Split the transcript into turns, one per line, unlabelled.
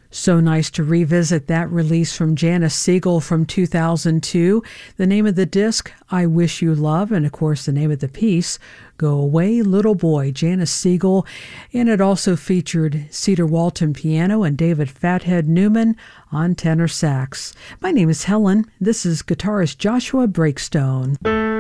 So nice to revisit that release from Janice Siegel from 2002. The name of the disc, I Wish You Love, and of course the name of the piece, Go Away Little Boy, Janice Siegel. And it also featured Cedar Walton piano and David Fathead Newman on tenor sax. My name is Helen. This is guitarist Joshua Breakstone.